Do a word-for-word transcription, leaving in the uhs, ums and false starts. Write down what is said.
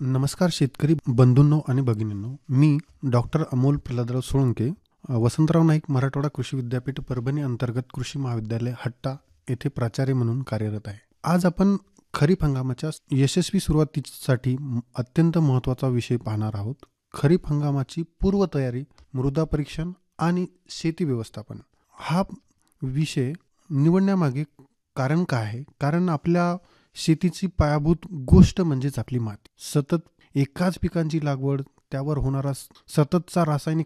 नमस्कार शेतकरी बंधूंनो आणि भगिनींनो, मी डॉक्टर अमोल प्रल्हादराव सोळंके, अ, वसंतराव नाईक मराठवाडा कृषी विद्यापीठ परभणी अंतर्गत कृषी महाविद्यालय हट्टा येथे प्राचार्य म्हणून कार्यरत आहे. आज आपण खरीप हंगामाच्या यशस्वी सुरुवातीसाठी म- अत्यंत महत्त्वाचा विषय पाहणार आहोत. खरीप हंगामाची पूर्वतयारी, मृदा परीक्षण आणि शेती व्यवस्थापन. हा विषय निवडण्यामागे कारण काय आहे? कारण आपल्या शेतीची पायाभूत गोष्ट म्हणजेच आपली माती. सतत एकाच पिकांची लागवड, त्यावर होणारा स- सततचा रासायनिक